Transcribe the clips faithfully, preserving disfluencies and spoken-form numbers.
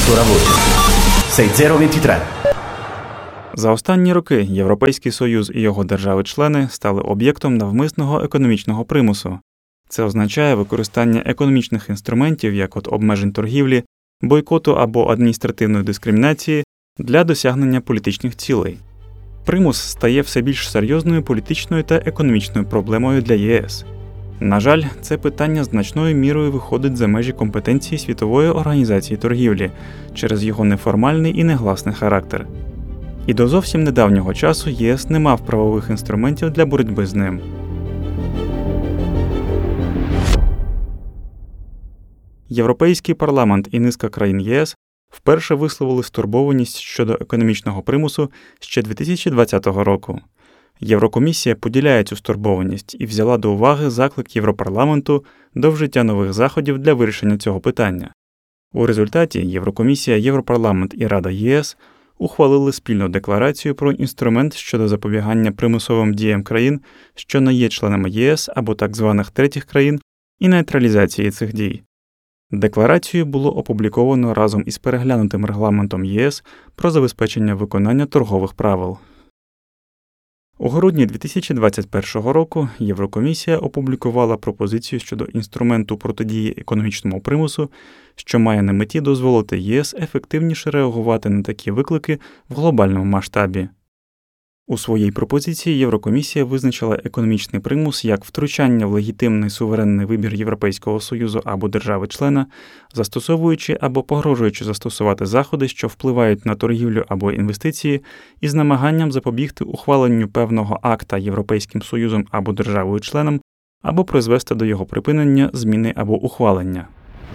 Stora Voce. шість тисяч двадцять три. За останні роки Європейський Союз і його держави-члени стали об'єктом навмисного економічного примусу. Це означає використання економічних інструментів, як от обмежень торгівлі, бойкоту або адміністративної дискримінації для досягнення політичних цілей. Примус стає все більш серйозною політичною та економічною проблемою для ЄС. На жаль, це питання значною мірою виходить за межі компетенції Світової організації торгівлі через його неформальний і негласний характер. І до зовсім недавнього часу ЄС не мав правових інструментів для боротьби з ним. Європейський парламент і низка країн ЄС вперше висловили стурбованість щодо економічного примусу ще дві тисячі двадцятого року. Єврокомісія поділяє цю стурбованість і взяла до уваги заклик Європарламенту до вжиття нових заходів для вирішення цього питання. У результаті Єврокомісія, Європарламент і Рада ЄС ухвалили спільну декларацію про інструмент щодо запобігання примусовим діям країн, що не є членами ЄС або так званих третіх країн, і нейтралізації цих дій. Декларацію було опубліковано разом із переглянутим регламентом ЄС про забезпечення виконання торгових правил. У грудні дві тисячі двадцять першого року Єврокомісія опублікувала пропозицію щодо інструменту протидії економічному примусу, що має на меті дозволити ЄС ефективніше реагувати на такі виклики в глобальному масштабі. У своїй пропозиції Єврокомісія визначила економічний примус як втручання в легітимний суверенний вибір Європейського Союзу або держави-члена, застосовуючи або погрожуючи застосувати заходи, що впливають на торгівлю або інвестиції, із намаганням запобігти ухваленню певного акта Європейським Союзом або державою-членом, або призвести до його припинення, зміни або ухвалення.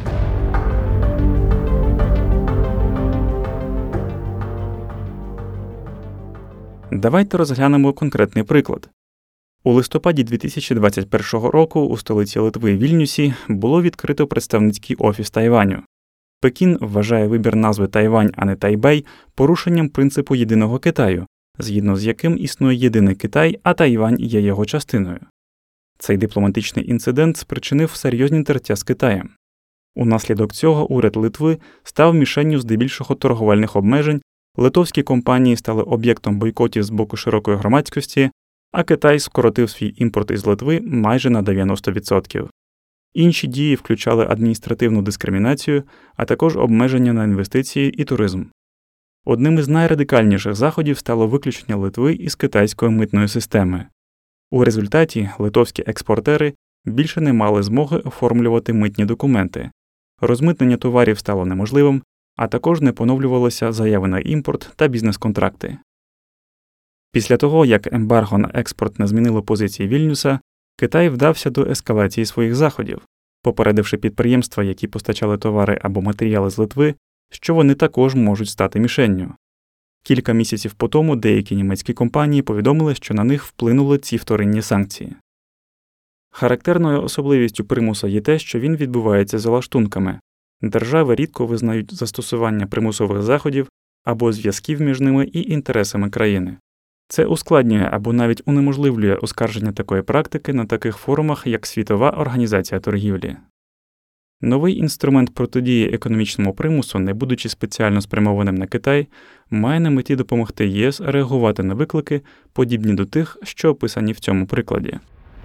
Давайте розглянемо конкретний приклад. У листопаді дві тисячі двадцять першого року у столиці Литви Вільнюсі було відкрито представницький офіс Тайваню. Пекін вважає вибір назви Тайвань, а не Тайбей, порушенням принципу єдиного Китаю, згідно з яким існує єдиний Китай, а Тайвань є його частиною. Цей дипломатичний інцидент спричинив серйозні тертя з Китаєм. Унаслідок цього уряд Литви став мішенню здебільшого торговельних обмежень, литовські компанії стали об'єктом бойкотів з боку широкої громадськості, а Китай скоротив свій імпорт із Литви майже на дев'яносто відсотків. Інші дії включали адміністративну дискримінацію, а також обмеження на інвестиції і туризм. Одним із найрадикальніших заходів стало виключення Литви із китайської митної системи. У результаті литовські експортери більше не мали змоги оформлювати митні документи. Розмитнення товарів стало неможливим, а також не поновлювалися заяви на імпорт та бізнес-контракти. Після того, як ембарго на експорт не змінило позиції Вільнюса, Китай вдався до ескалації своїх заходів, попередивши підприємства, які постачали товари або матеріали з Литви, що вони також можуть стати мішенню. Кілька місяців по тому деякі німецькі компанії повідомили, що на них вплинули ці вторинні санкції. Характерною особливістю примуса є те, що він відбувається за лаштунками. Держави рідко визнають застосування примусових заходів або зв'язків між ними і інтересами країни. Це ускладнює або навіть унеможливлює оскарження такої практики на таких форумах, як Світова організація торгівлі. Новий інструмент протидії економічному примусу, не будучи спеціально спрямованим на Китай, має на меті допомогти ЄС реагувати на виклики, подібні до тих, що описані в цьому прикладі.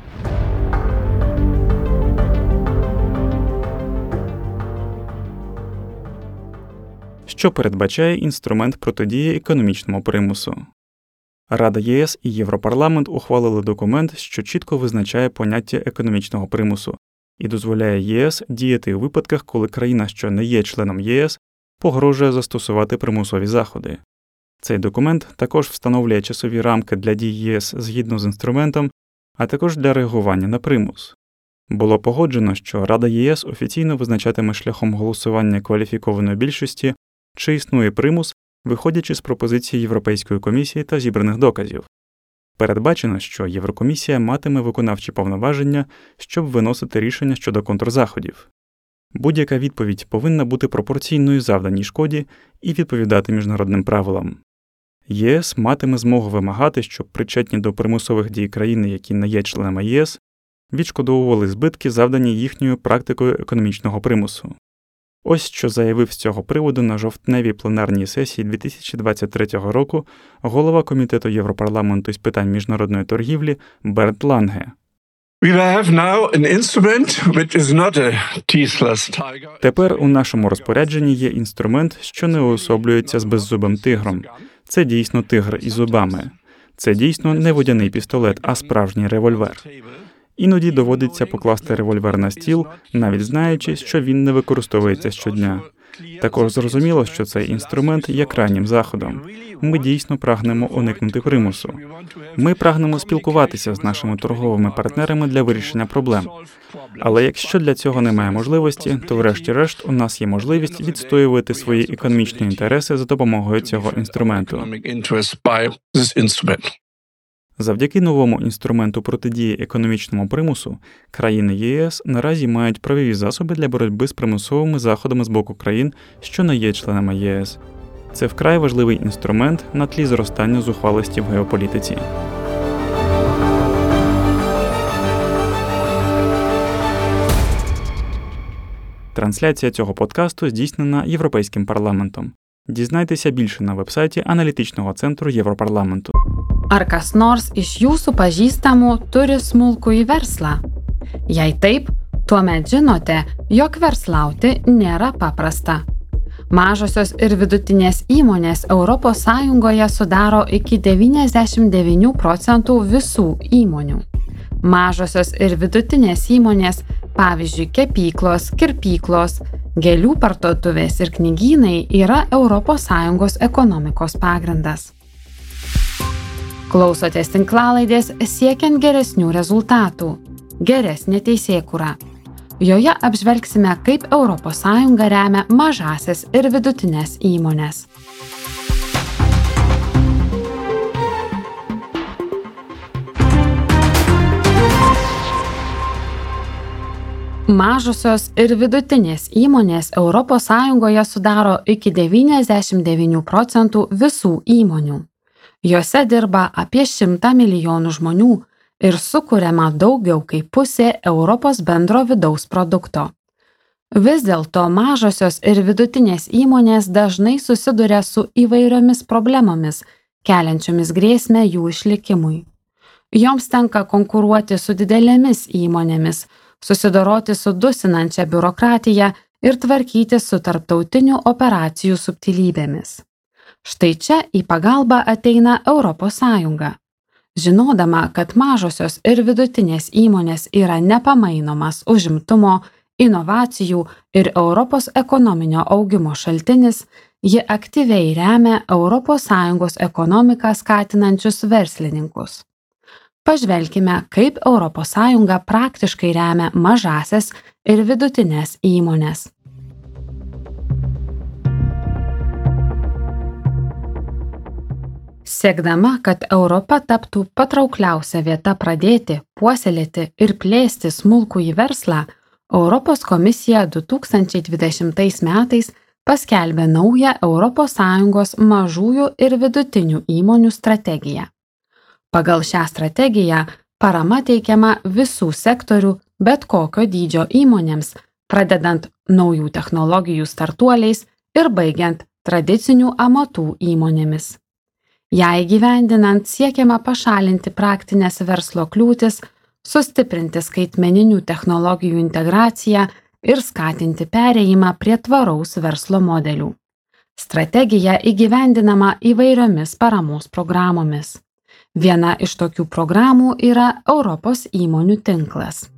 Що передбачає інструмент протидії економічному примусу? Рада ЄС і Європарламент ухвалили документ, що чітко визначає поняття економічного примусу і дозволяє ЄС діяти у випадках, коли країна, що не є членом ЄС, погрожує застосувати примусові заходи. Цей документ також встановлює часові рамки для дій ЄС згідно з інструментом, а також для реагування на примус. Було погоджено, що Рада ЄС офіційно визначатиме шляхом голосування кваліфікованої більшості, чи існує примус, виходячи з пропозицій Європейської комісії та зібраних доказів. Передбачено, що Єврокомісія матиме виконавчі повноваження, щоб виносити рішення щодо контрзаходів. Будь-яка відповідь повинна бути пропорційною завданій шкоді і відповідати міжнародним правилам. ЄС матиме змогу вимагати, щоб причетні до примусових дій країни, які не є членами ЄС, відшкодовували збитки, завдані їхньою практикою економічного примусу. Ось що заявив з цього приводу на жовтневій пленарній сесії дві тисячі двадцять третього року голова Комітету Європарламенту з питань міжнародної торгівлі Бернт Ланге. Тепер у нашому розпорядженні є інструмент, що не уособлюється з беззубим тигром. Це дійсно тигр із зубами. Це дійсно не водяний пістолет, а справжній револьвер. Іноді доводиться покласти револьвер на стіл, навіть знаючи, що він не використовується щодня. Також зрозуміло, що цей інструмент є крайнім заходом. Ми дійсно прагнемо уникнути примусу. Ми прагнемо спілкуватися з нашими торговими партнерами для вирішення проблем. Але якщо для цього немає можливості, то врешті-решт у нас є можливість відстоювати свої економічні інтереси за допомогою цього інструменту. Завдяки новому інструменту протидії економічному примусу, країни ЄС наразі мають правові засоби для боротьби з примусовими заходами з боку країн, що не є членами ЄС. Це вкрай важливий інструмент на тлі зростання зухвалості в геополітиці. Трансляція цього подкасту здійснена Європейським парламентом. Дізнайтеся більше на вебсайті аналітичного центру Європарламенту. Ar kas nors iš jūsų pažįstamų turi smulkųjį verslą? Jei taip, tuomet žinote, jog verslauti nėra paprasta. Mažosios ir vidutinės įmonės Europos Sąjungoje sudaro iki devyniasdešimt devynių procentų visų įmonių. Mažosios ir vidutinės įmonės, pavyzdžiui, kepyklos, kirpyklos, gėlių parduotuvės ir knygynai yra Europos Sąjungos ekonomikos pagrindas. Klausotės tinklalaidės siekiant geresnių rezultatų. Geresnė teisėkūra. Joje apžvelgsime, kaip Europos Sąjunga remia mažąsias ir vidutinės įmonės. Mažosios ir vidutinės įmonės Europos Sąjungoje sudaro iki devyniasdešimt devynių procentų visų įmonių. Jose dirba apie šimtą milijonų žmonių ir sukuriama daugiau kaip pusė Europos bendro vidaus produkto. Vis dėlto mažosios ir vidutinės įmonės dažnai susiduria su įvairiomis problemomis, keliančiomis grėsmę jų išlikimui. Joms tenka konkuruoti su didelėmis įmonėmis, susidoroti su dusinančia biurokratija ir tvarkyti su tarptautinių operacijų subtilybėmis. Štai čia į pagalbą ateina Europos Sąjunga. Žinodama, kad mažosios ir vidutinės įmonės yra nepamainomas užimtumo, inovacijų ir Europos ekonominio augimo šaltinis, ji aktyviai remia Europos Sąjungos ekonomiką skatinančius verslininkus. Pažvelkime, kaip Europos Sąjunga praktiškai remia mažąsias ir vidutinės įmonės. Siekdama, kad Europa taptų patraukliausia vieta pradėti, puoselėti ir plėsti smulkųjį verslą, Europos komisija du tūkstančiai dvidešimtais metais paskelbė naują Europos Sąjungos mažųjų ir vidutinių įmonių strategiją. Pagal šią strategiją parama teikiama visų sektorių bet kokio dydžio įmonėms, pradedant naujų technologijų startuoliais ir baigiant tradicinių amatų įmonėmis. Ją įgyvendinant siekiama pašalinti praktinės verslo kliūtis, sustiprinti skaitmeninių technologijų integraciją ir skatinti perėjimą prie tvaraus verslo modelių. Strategija įgyvendinama įvairiomis paramos programomis. Viena iš tokių programų yra Europos įmonių tinklas.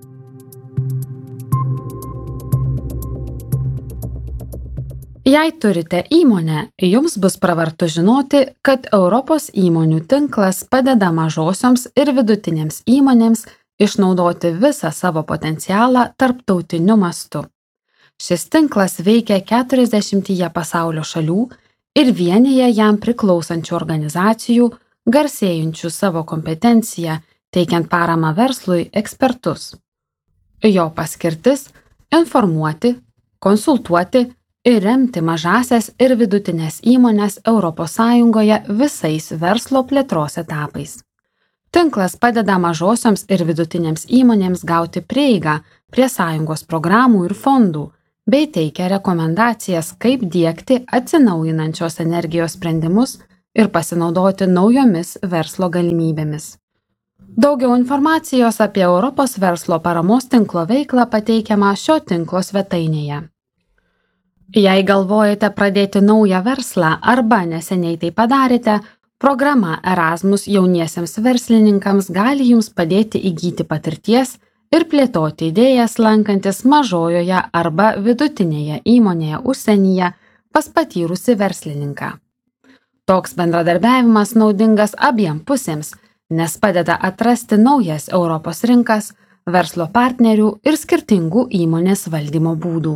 Jei turite įmonę, jums bus pravartu žinoti, kad Europos įmonių tinklas padeda mažosioms ir vidutinėms įmonėms išnaudoti visą savo potencialą tarptautiniu mastu. Šis tinklas veikia keturiasdešimtyje pasaulio šalių ir vienyje jam priklausančių organizacijų, garsėjančių savo kompetenciją, teikiant paramą verslui ekspertus. Jo paskirtis – informuoti, konsultuoti ir remti mažąsias ir vidutinės įmonės Europos Sąjungoje visais verslo plėtros etapais. Tinklas padeda mažosioms ir vidutinėms įmonėms gauti prieigą prie sąjungos programų ir fondų, bei teikia rekomendacijas, kaip diegti atsinaujinančios energijos sprendimus ir pasinaudoti naujomis verslo galimybėmis. Daugiau informacijos apie Europos verslo paramos tinklo veiklą pateikiama šio tinklo svetainėje. Jei galvojate pradėti naują verslą arba neseniai tai padarėte, programa Erasmus jauniesiems verslininkams gali jums padėti įgyti patirties ir plėtoti idėjas lankantis mažojoje arba vidutinėje įmonėje užsienyje pas patyrusį verslininką. Toks bendradarbiavimas naudingas abiem pusėms, nes padeda atrasti naujas Europos rinkas, verslo partnerių ir skirtingų įmonės valdymo būdų.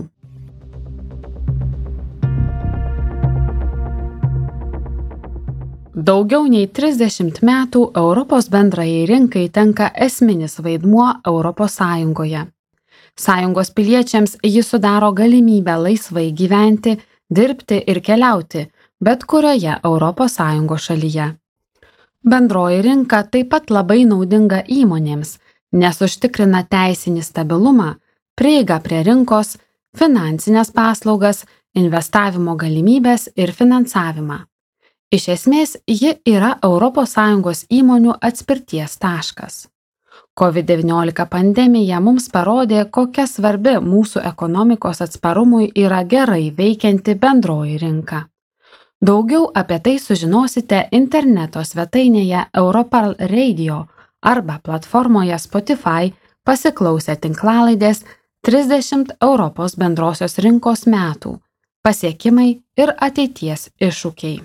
Daugiau nei trisdešimt metų Europos bendrajai rinkai tenka esminis vaidmuo Europos Sąjungoje. Sąjungos piliečiams ji sudaro galimybę laisvai gyventi, dirbti ir keliauti bet kurioje Europos Sąjungos šalyje. Bendroji rinka taip pat labai naudinga įmonėms, nes užtikrina teisinį stabilumą, prieigą prie rinkos, finansinės paslaugas, investavimo galimybės ir finansavimą. Iš esmės, ji yra Europos Sąjungos įmonių atspirties taškas. covid devyniolika pandemija mums parodė, kokia svarbi mūsų ekonomikos atsparumui yra gerai veikianti bendroji rinka. Daugiau apie tai sužinosite interneto svetainėje Europarl Radio arba platformoje Spotify pasiklausę tinklalaidės trisdešimt Europos bendrosios rinkos metų – pasiekimai ir ateities iššūkiai.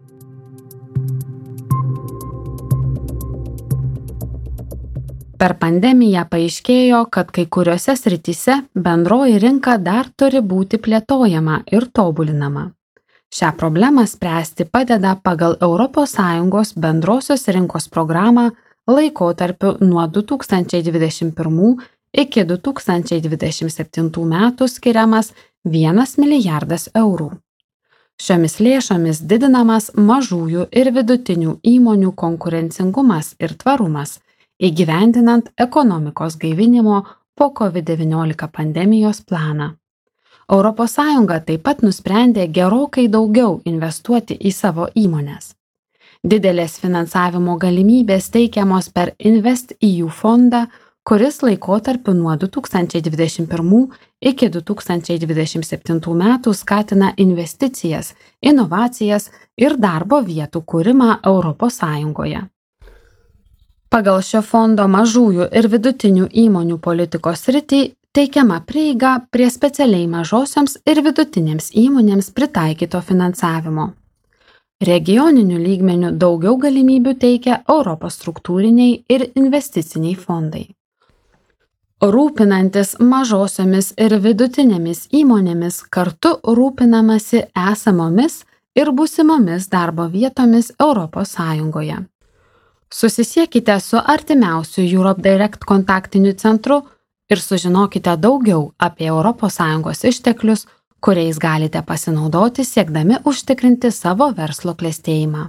Per pandemiją paaiškėjo, kad kai kuriuose srityse bendroji rinka dar turi būti plėtojama ir tobulinama. Šią problemą spręsti padeda pagal Europos Sąjungos bendrosios rinkos programą laikotarpiu nuo du tūkstančiai dvidešimt pirmų iki du tūkstančiai dvidešimt septintų metų skiriamas vienas milijardas eurų. Šiomis lėšomis didinamas mažųjų ir vidutinių įmonių konkurencingumas ir tvarumas, įgyvendinant ekonomikos gaivinimo po covid devyniolika pandemijos planą. Europos Sąjunga taip pat nusprendė gerokai daugiau investuoti į savo įmones. Didelės finansavimo galimybės teikiamos per InvestEU fondą, kuris laikotarpiu nuo du tūkstančiai dvidešimt pirmų iki du tūkstančiai dvidešimt septintų metų skatina investicijas, inovacijas ir darbo vietų kūrimą Europos Sąjungoje. Pagal šio fondo mažųjų ir vidutinių įmonių politikos sritį teikiama prieiga prie specialiai mažosioms ir vidutinėms įmonėms pritaikyto finansavimo. Regioniniu lygmeniu daugiau galimybių teikia Europos struktūriniai ir investiciniai fondai. Rūpinantis mažosiomis ir vidutinėmis įmonėmis kartu rūpinamasi esamomis ir būsimomis darbo vietomis Europos Sąjungoje. Susisiekite su artimiausiu Europe Direct kontaktiniu centru ir sužinokite daugiau apie Europos Sąjungos išteklius, kuriais galite pasinaudoti siekdami užtikrinti savo verslo klestėjimą.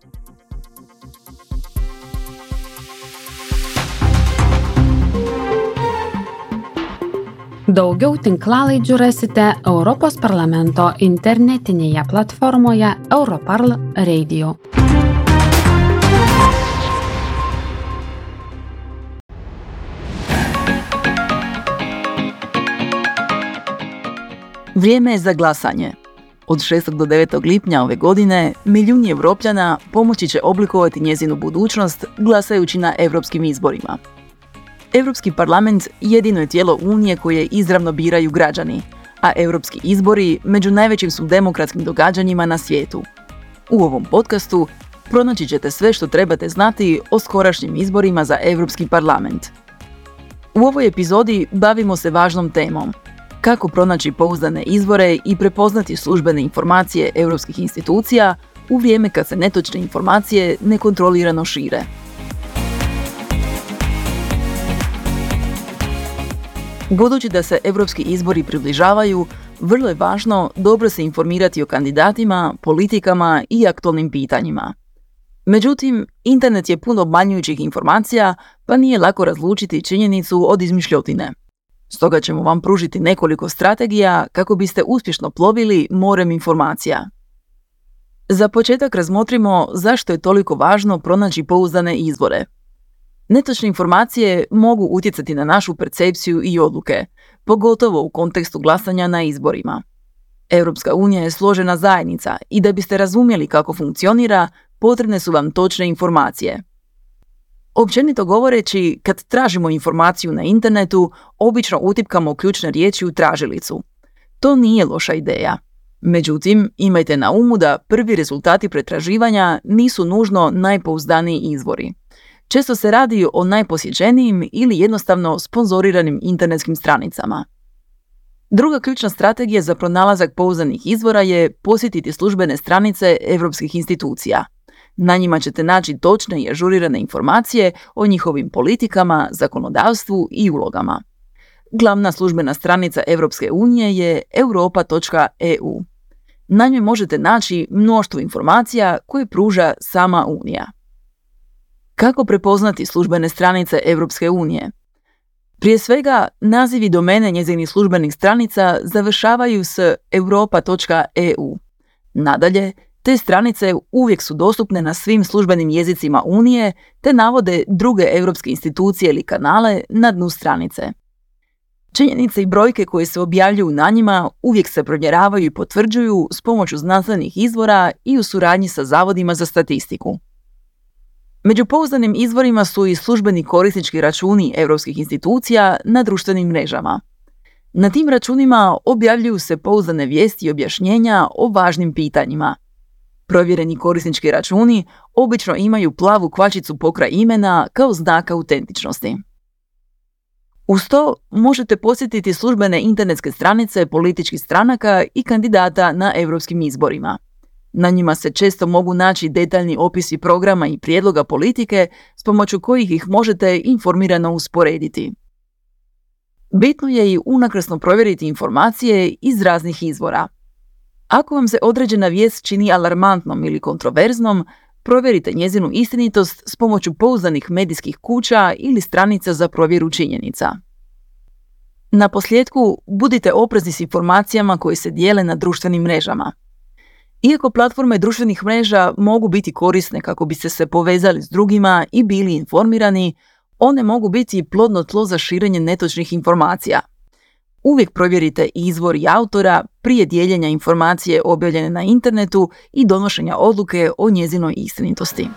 Daugiau tinklalaidžių rasite Europos parlamento internetinėje platformoje Europarl Radio. Vrijeme je za glasanje. Od šestog do devetog lipnja ove godine milijuni Evropljana pomoći će oblikovati njezinu budućnost glasajući na europskim izborima. Europski parlament jedino je tijelo Unije koje izravno biraju građani, a europski izbori među najvećim su demokratskim događanjima na svijetu. U ovom podcastu pronaći ćete sve što trebate znati o skorašnjim izborima za Europski parlament. U ovoj epizodi bavimo se važnom temom: kako pronaći pouzdane izvore i prepoznati službene informacije europskih institucija u vrijeme kad se netočne informacije nekontrolirano šire. Budući da se europski izbori približavaju, vrlo je važno dobro se informirati o kandidatima, politikama i aktualnim pitanjima. Međutim, internet je puno obmanjujućih informacija, pa nije lako razlučiti činjenicu od izmišljotine. Stoga ćemo vam pružiti nekoliko strategija kako biste uspješno plovili morem informacija. Za početak razmotrimo zašto je toliko važno pronaći pouzdane izvore. Netočne informacije mogu utjecati na našu percepciju i odluke, pogotovo u kontekstu glasanja na izborima. Europska unija je složena zajednica i da biste razumjeli kako funkcionira, potrebne su vam točne informacije. Općenito govoreći, kad tražimo informaciju na internetu, obično utipkamo ključne riječi u tražilicu. To nije loša ideja. Međutim, imajte na umu da prvi rezultati pretraživanja nisu nužno najpouzdaniji izvori. Često se radi o najposjećenijim ili jednostavno sponzoriranim internetskim stranicama. Druga ključna strategija za pronalazak pouzdanih izvora je posjetiti službene stranice europskih institucija. Na njima ćete naći točne i ažurirane informacije o njihovim politikama, zakonodavstvu i ulogama. Glavna službena stranica Europske unije je europa točka e u. Na njoj možete naći mnoštvo informacija koje pruža sama Unija. Kako prepoznati službene stranice Europske unije? Prije svega, nazivi domene njezinih službenih stranica završavaju s europa točka e u. Nadalje, te stranice uvijek su dostupne na svim službenim jezicima Unije te navode druge europske institucije ili kanale na dnu stranice. Činjenice i brojke koje se objavljuju na njima uvijek se provjeravaju i potvrđuju s pomoću znanstvenih izvora i u suradnji sa zavodima za statistiku. Među pouzdanim izvorima su i službeni korisnički računi europskih institucija na društvenim mrežama. Na tim računima objavljuju se pouzdane vijesti i objašnjenja o važnim pitanjima. Provjereni korisnički računi obično imaju plavu kvačicu pokraj imena kao znak autentičnosti. Uz to možete posjetiti službene internetske stranice političkih stranaka i kandidata na europskim izborima. Na njima se često mogu naći detaljni opisi programa i prijedloga politike s pomoću kojih ih možete informirano usporediti. Bitno je i unakrsno provjeriti informacije iz raznih izvora. Ako vam se određena vijest čini alarmantnom ili kontroverznom, provjerite njezinu istinitost s pomoću pouzdanih medijskih kuća ili stranica za provjeru činjenica. Na posljedku, budite oprezni s informacijama koje se dijele na društvenim mrežama. Iako platforme društvenih mreža mogu biti korisne kako biste se povezali s drugima i bili informirani, one mogu biti plodno tlo za širenje netočnih informacija. Uvijek provjerite izvor i autora prije dijeljenja informacije objavljene na internetu i donošenja odluke o njezinoj istinitosti.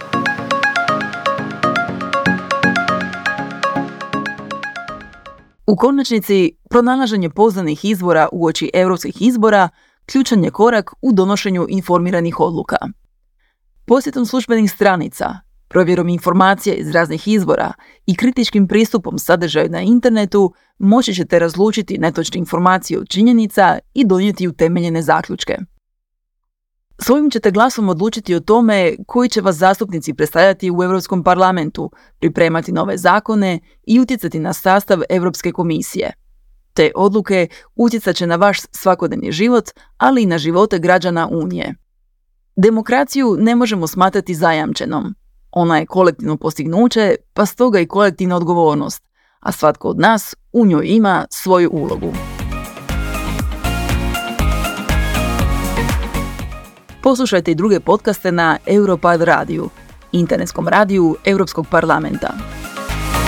U konačnici, pronalaženje pouzdanih izvora uoči europskih izbora ključan je korak u donošenju informiranih odluka. Posjetom službenih stranica, provjerom informacija iz raznih izvora i kritičkim pristupom sadržaju na internetu moći ćete razlučiti netočne informacije od činjenica i donijeti utemeljene zaključke. Svojim ćete glasom odlučiti o tome koji će vas zastupnici predstavljati u Europskom parlamentu, pripremati nove zakone i utjecati na sastav Europske komisije. Te odluke utjecat će na vaš svakodnevni život, ali i na živote građana Unije. Demokraciju ne možemo smatrati zajamčenom. Ona je kolektivno postignuće, pa stoga i kolektivna odgovornost, a svatko od nas u njoj ima svoju ulogu. Poslušajte i druge podcaste na Europad radiju, internetskom radiju Europskog parlamenta.